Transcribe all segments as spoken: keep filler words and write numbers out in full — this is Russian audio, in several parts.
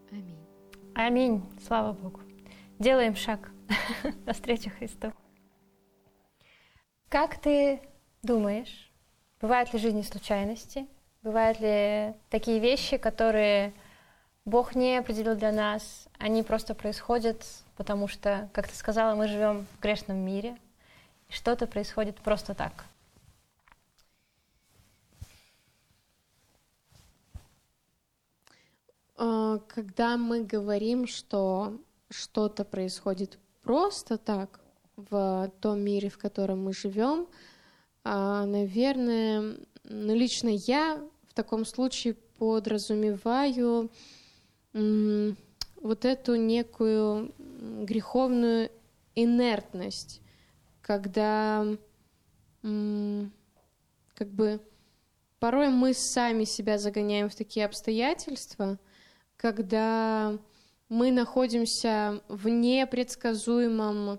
Аминь. Аминь. Слава Богу. Делаем шаг навстречу Христу. Как ты думаешь, бывают ли в жизни случайности? Бывают ли такие вещи, которые Бог не определил для нас, они просто происходят, потому что, как ты сказала, мы живем в грешном мире, и что-то происходит просто так? Когда мы говорим, что что-то происходит просто так в том мире, в котором мы живем, наверное, ну, лично я в таком случае подразумеваю вот эту некую греховную инертность, когда как бы порой мы сами себя загоняем в такие обстоятельства, когда мы находимся в непредсказуемом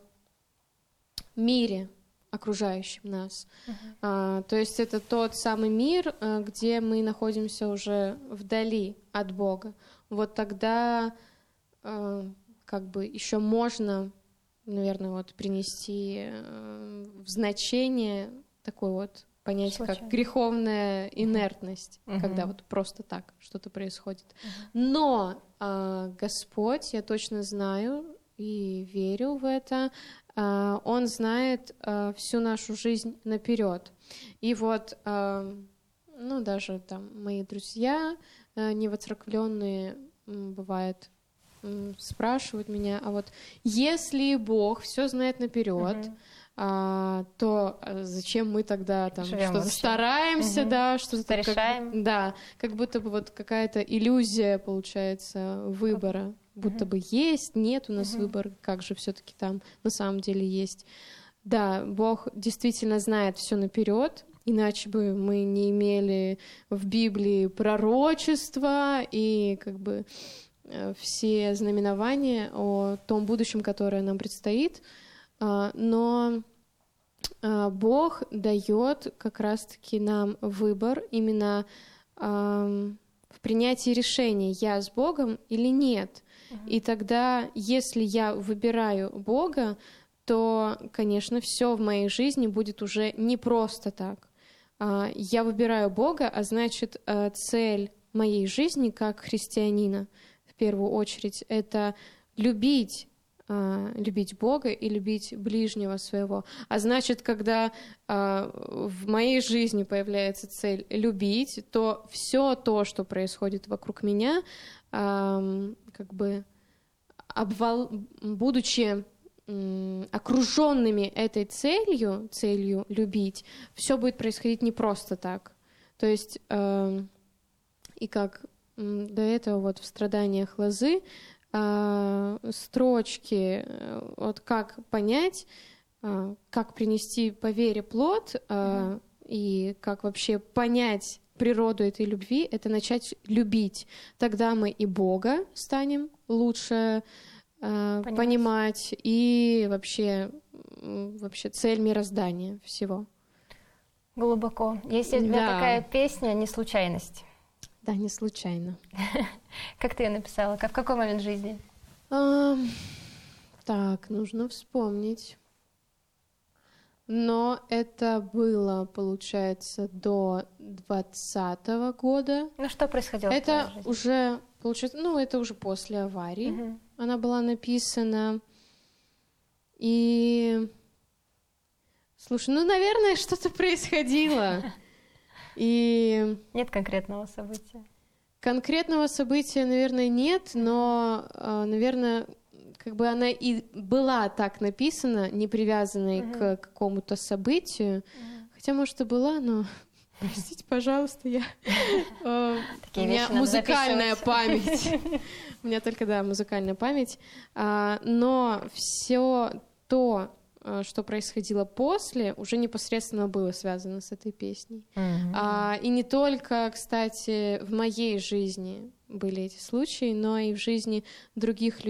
мире, окружающем нас. Uh-huh. А, то есть это тот самый мир, где мы находимся уже вдали от Бога. Вот тогда а, как бы еще можно, наверное, вот принести а, в значение такое вот понятие, Случайно. Как греховная инертность, uh-huh. когда вот просто так что-то происходит. Uh-huh. Но а, Господь, я точно знаю и верю в это, а, Он знает а, всю нашу жизнь наперед. И вот, а, ну, даже там мои друзья а, невоцерквленные, бывает, спрашивают меня, а вот если Бог все знает наперед, uh-huh. А, то зачем мы тогда там Живем что-то вообще. Стараемся, угу. да, что-то решаем. Как, да, как будто бы вот какая-то иллюзия получается выбора, будто угу. бы есть, нет у нас угу. выбор, как же все-таки там на самом деле есть. Да, Бог действительно знает все наперед, иначе бы мы не имели в Библии пророчества и как бы все знаменования о том будущем, которое нам предстоит. Но Бог дает как раз-таки нам выбор именно в принятии решения, я с Богом или нет. Uh-huh. И тогда, если я выбираю Бога, то, конечно, все в моей жизни будет уже не просто так. Я выбираю Бога, а значит, цель моей жизни как христианина, в первую очередь, это любить любить Бога и любить ближнего своего. А значит, когда а, в моей жизни появляется цель любить, то все то, что происходит вокруг меня, а, как бы обвал... будучи м, окруженными этой целью, целью любить, все будет происходить не просто так. То есть, а, и как м, до этого вот в «Страданиях Лозы» строчки, вот как понять, как принести по вере плод, mm-hmm. и как вообще понять природу этой любви, это начать любить. Тогда мы и Бога станем лучше понимать, понимать и вообще, вообще цель мироздания всего. Глубоко. Есть у тебя да. такая песня «Не случайность». Да, не случайно. Как ты ее написала? Как, в какой момент жизни? А, так, нужно вспомнить. Но это было, получается, до двадцатого года. Ну, что происходило это в твоей жизни? Уже, получается, ну, это уже после аварии. Угу. Она была написана. И, слушай, ну, наверное, что-то происходило. И... Нет конкретного события? Конкретного события, наверное, нет, но, наверное, как бы она и была так написана, не привязанной uh-huh. к какому-то событию. Uh-huh. Хотя, может, и была, но, простите, пожалуйста, я... У меня музыкальная память. У меня только, да, музыкальная память. Но все то, что происходило после, уже непосредственно было связано с этой песней. Mm-hmm. А, и не только, кстати, в моей жизни были эти случаи, но и в жизни других людей.